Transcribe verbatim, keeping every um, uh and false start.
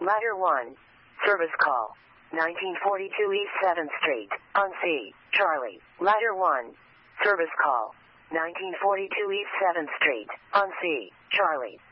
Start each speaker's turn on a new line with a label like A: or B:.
A: Ladder one. Service call. nineteen forty-two East seventh Street, on C. Charlie. Ladder one. Service call. nineteen forty-two East seventh Street, on C. Charlie.